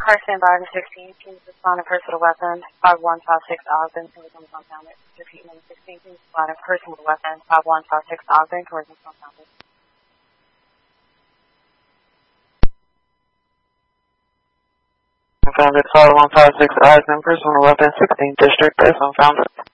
Car standby to 16. Please respond in person with a weapon. 5156 Ogden. Tourism compounded. Repeat number 16. Please respond in person with a weapon. 5156 Ogden. Tourism compounded. Founded 5156 Ogden. Person with a weapon. 16th District. Person founded.